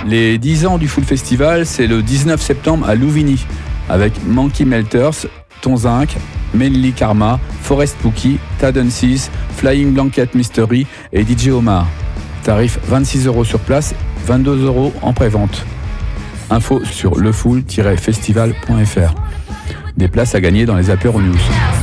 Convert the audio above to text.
Les 10 ans du Full Festival, c'est le 19 septembre à Louvigny, avec Monkey Melters, Tonzinc, Mainly Karma, Forest Pookie, Tadensis, Flying Blanket Mystery et DJ Omar. Tarif 26 € sur place, 22 € en prévente. Info sur lefull-festival.fr. Des places à gagner dans les apéros news.